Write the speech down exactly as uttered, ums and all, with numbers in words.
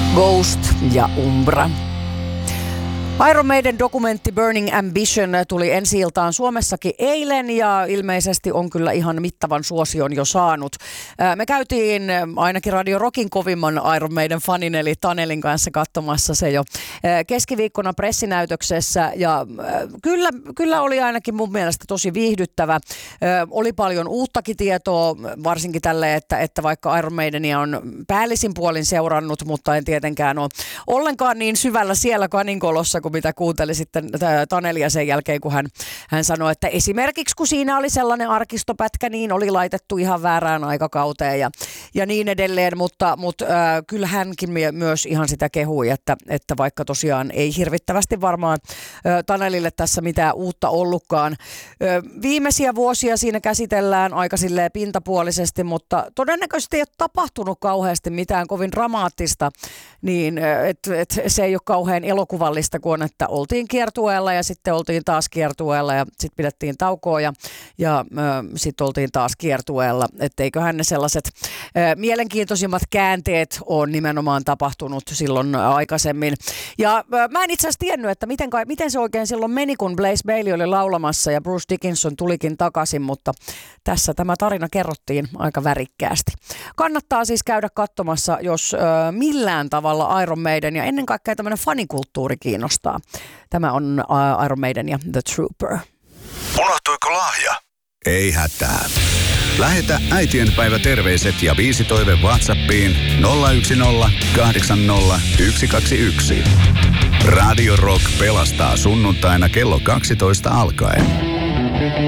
Ghost ja Umbra. Iron Maiden dokumentti Burning Ambition tuli ensi-iltaan Suomessakin eilen ja ilmeisesti on kyllä ihan mittavan suosion jo saanut. Me käytiin ainakin Radio Rockin kovimman Iron Maiden fanin eli Tanelin kanssa katsomassa se jo keskiviikkona pressinäytöksessä ja kyllä, kyllä oli ainakin mun mielestä tosi viihdyttävä. Oli paljon uuttakin tietoa, varsinkin tälle, että, että vaikka Iron Maidenia on päällisin puolin seurannut, mutta en tietenkään ole ollenkaan niin syvällä siellä kaninkolossa kuin mitä kuuntelin sitten Tanelia sen jälkeen, kun hän, hän sanoi, että esimerkiksi kun siinä oli sellainen arkistopätkä, niin oli laitettu ihan väärään aikakauteen ja, ja niin edelleen, mutta, mutta äh, kyllä hänkin myös ihan sitä kehui, että, että vaikka tosiaan ei hirvittävästi varmaan äh, Tanelille tässä mitään uutta ollutkaan. Äh, viimeisiä vuosia siinä käsitellään aika silleen pintapuolisesti, mutta todennäköisesti ei ole tapahtunut kauheasti mitään kovin dramaattista, niin että et se ei ole kauhean elokuvallista, kun on, että oltiin kiertueella ja sitten oltiin taas kiertueella ja sitten pidettiin taukoa ja, ja äh, sitten oltiin taas kiertueella. Että eiköhän ne sellaiset äh, mielenkiintoisimmat käänteet on nimenomaan tapahtunut silloin aikaisemmin. Ja äh, mä en itse asiassa tiennyt, että miten, kai, miten se oikein silloin meni, kun Blaze Bayley oli laulamassa ja Bruce Dickinson tulikin takaisin, mutta tässä tämä tarina kerrottiin aika värikkäästi. Kannattaa siis käydä katsomassa, jos äh, millään tavalla Iron Maiden ja ennen kaikkea tämmöinen fanikulttuuri kiinnostaa. Tämä on Iron Maiden ja The Trooper. Unohtuiko lahja? Ei hätää. Lähetä äitienpäiväterveiset ja biisitoive WhatsAppiin nolla yksi nolla kahdeksan nolla yksi kaksi yksi. Radio Rock pelastaa sunnuntaina kello kaksitoista alkaen.